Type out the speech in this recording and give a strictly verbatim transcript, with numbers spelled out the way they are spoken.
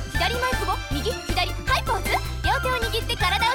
左前久保、右左ハイポーズ。両手を握って体